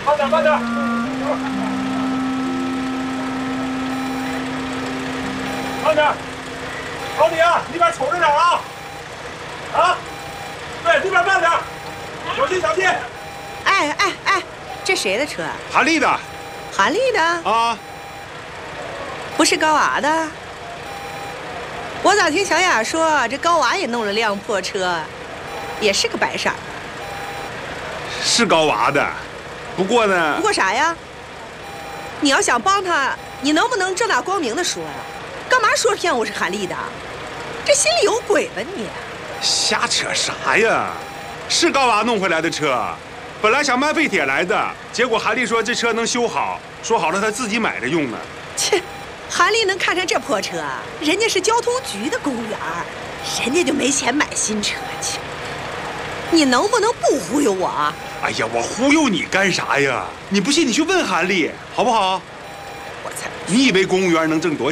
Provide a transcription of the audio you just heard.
慢点，慢点。慢点，老李啊，那边瞅着点啊！啊，对，那边慢点，小心小心。 哎，这谁的车？ 韩丽的。 韩丽的啊？ 不是高娃的？我咋听小雅说这高娃也弄了辆破车，也是个白色。 是高娃的，不过呢。 不过啥呀？你要想帮他，你能不能正大光明的说呀？干嘛说骗我是韩丽的？这心里有鬼吧你？ 瞎扯啥呀？是高娃弄回来的车，本来想卖废铁来的，结果韩丽说这车能修好，说好了她自己买着用呢。 切，韩丽能看上这破车？人家是交通局的公务员，人家就没钱买新车去。你能不能不忽悠我啊？ 哎呀，我忽悠你干啥呀？你不信你去问韩丽好不好？ 我才…… 你以为公务员能挣多